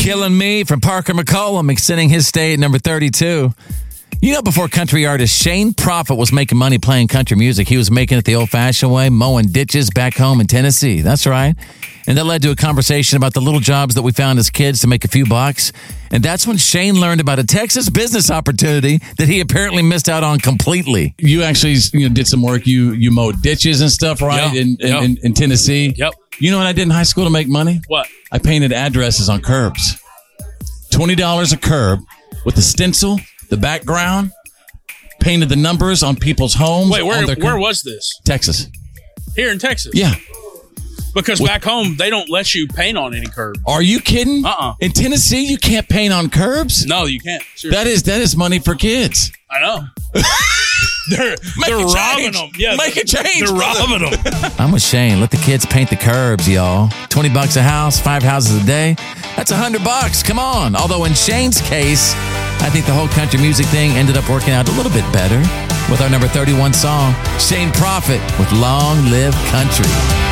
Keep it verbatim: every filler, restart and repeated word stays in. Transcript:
Killing Me from Parker McCollum, extending his stay at number thirty-two. You know, before country artist Shane Prophet was making money playing country music, he was making it the old-fashioned way, mowing ditches back home in Tennessee. That's right. And that led to a conversation about the little jobs that we found as kids to make a few bucks. And that's when Shane learned about a Texas business opportunity that he apparently missed out on completely. You actually, you know, did some work. You you mowed ditches and stuff, right? Yeah, in, in, yeah. in in Tennessee. Yep. You know what I did in high school to make money? What? I painted addresses on curbs. twenty dollars a curb with the stencil, the background, painted the numbers on people's homes. Wait, where on their where cur- was this? Texas. Here in Texas? Yeah. Because back home, they don't let you paint on any curb. Are you kidding? Uh-uh. In Tennessee, you can't paint on curbs? No, you can't. Seriously. That is that is money for kids. I know. they're Make they're a robbing change. them. Yeah, Make a change, They're brother. robbing them. I'm with Shane. Let the kids paint the curbs, y'all. twenty bucks a house, five houses a day. That's a hundred bucks. Come on. Although in Shane's case, I think the whole country music thing ended up working out a little bit better with our number thirty-one song, Shane Prophet with Long Live Country.